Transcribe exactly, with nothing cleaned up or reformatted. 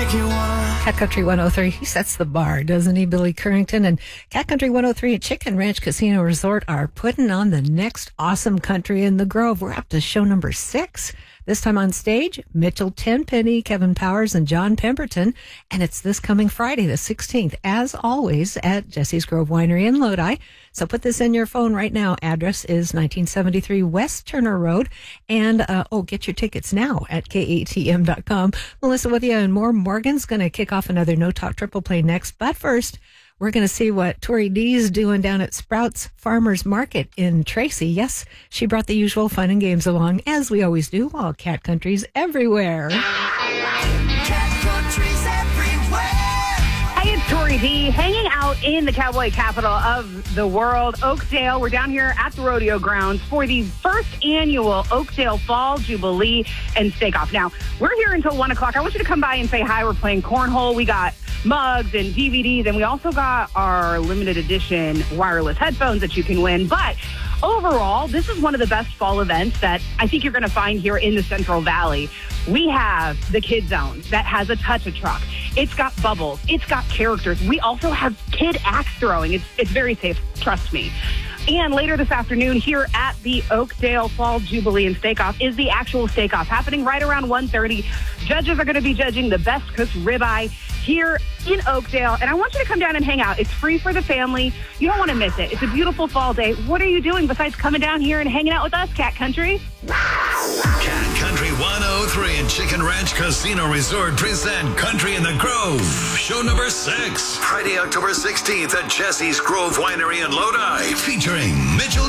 make you wanna. Cat Country one oh three, he sets the bar, doesn't he, Billy Currington? And Cat Country one oh three and Chicken Ranch Casino Resort are putting on the next awesome country in the Grove. We're up to show number six. This time on stage, Mitchell Tenpenny, Kevin Powers, and John Pemberton. And it's this coming Friday, the sixteenth, as always, at Jesse's Grove Winery in Lodi. So put this in your phone right now. Address is nineteen seventy-three West Turner Road. And, uh, oh, get your tickets now at K A T M dot com. Melissa with you and more. Morgan's going to kick off another No Talk Triple Play next. But first, we're going to see what Tori D's doing down at Sprouts Farmers Market in Tracy. Yes, she brought the usual fun and games along, as we always do, while Cat Country's everywhere. Cat Country's everywhere. Hey, it's Tori D, hanging out in the cowboy capital of the world, Oakdale. We're down here at the rodeo grounds for the first annual Oakdale Fall Jubilee and Steak-Off. Now, we're here until one o'clock. I want you to come by and say hi. We're playing cornhole. We got mugs and D V Ds, and we also got our limited edition wireless headphones that you can win. But overall, this is one of the best fall events that I think you're going to find here in the Central Valley. We have the Kid Zone that has a touch-a-truck. It's got bubbles. It's got characters. We also have kid axe throwing. It's it's very safe. Trust me. And later this afternoon here at the Oakdale Fall Jubilee and Steak-Off is the actual Steak-Off happening right around one thirty. Judges are going to be judging the best cooked ribeye here in Oakdale. And I want you to come down and hang out. It's free for the family. You don't want to miss it. It's a beautiful fall day. What are you doing besides coming down here and hanging out with us, Cat Country? Cat Country one oh three and Chicken Ranch Casino Resort present Country in the Grove. Show number six. Friday, October sixteenth at Jesse's Grove Winery in Lodi. Featuring Mitchell